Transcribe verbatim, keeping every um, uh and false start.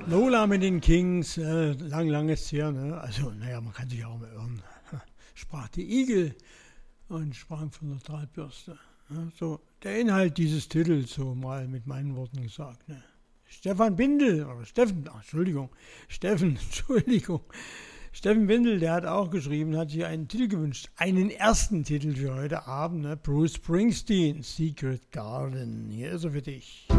Lola mit den Kings, äh, lang, lang ist her, ne? Also, naja, man kann sich auch mal irren. Sprach die Igel und sprang von der Drahtbürste. Ne? So, der Inhalt dieses Titels, so mal mit meinen Worten gesagt. Ne? Stefan Bindel, oder Steffen, ach, Entschuldigung, Steffen, Entschuldigung. Steffen Bindel, der hat auch geschrieben, hat sich einen Titel gewünscht. Einen ersten Titel für heute Abend, ne? Bruce Springsteen, Secret Garden. Hier ist er für dich.